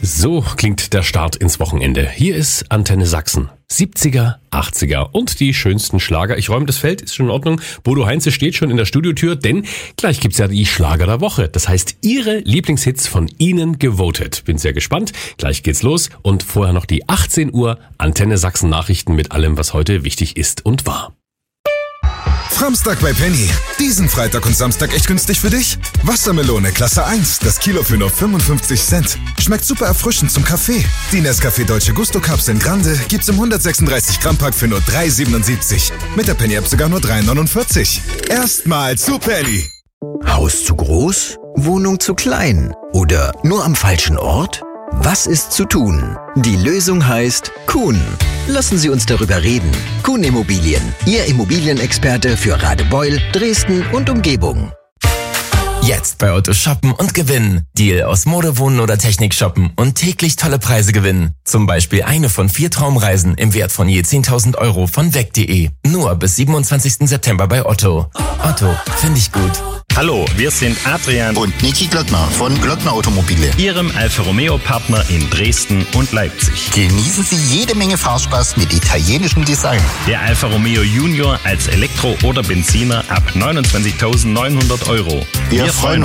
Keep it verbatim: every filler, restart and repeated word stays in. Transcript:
So klingt der Start ins Wochenende. Hier ist Antenne Sachsen. siebziger, achtziger und die schönsten Schlager. Ich räume das Feld, ist schon in Ordnung. Bodo Heinze steht schon in der Studiotür, denn gleich gibt's ja die Schlager der Woche. Das heißt, Ihre Lieblingshits von Ihnen gewotet. Bin sehr gespannt. Gleich geht's los und vorher noch die achtzehn Uhr Antenne Sachsen Nachrichten mit allem, was heute wichtig ist und war. Framstag bei Penny. Diesen Freitag und Samstag echt günstig für dich? Wassermelone Klasse eins, das Kilo für nur fünfundfünfzig Cent. Schmeckt super erfrischend zum Kaffee. Die Nescafé Dolce Gusto Kapseln Grande gibt's im hundertsechsunddreißig Gramm Pack für nur drei siebenundsiebzig. Mit der Penny App sogar nur drei neunundvierzig. Erstmal zu Penny. Haus zu groß? Wohnung zu klein? Oder nur am falschen Ort? Was ist zu tun? Die Lösung heißt Kuhn. Lassen Sie uns darüber reden. Kuhn Immobilien, Ihr Immobilienexperte für Radebeul, Dresden und Umgebung. Jetzt bei Otto shoppen und gewinnen. Deal aus Mode, Wohnen oder Technik shoppen und täglich tolle Preise gewinnen. Zum Beispiel eine von vier Traumreisen im Wert von je zehntausend Euro von weg punkt de. Nur bis siebenundzwanzigsten September bei Otto. Otto, finde ich gut. Hallo, wir sind Adrian und Niki Glöckner von Glöckner Automobile, Ihrem Alfa Romeo Partner in Dresden und Leipzig. Genießen Sie jede Menge Fahrspaß mit italienischem Design. Der Alfa Romeo Junior als Elektro oder Benziner ab neunundzwanzigtausendneunhundert Euro. Wir, wir freuen uns.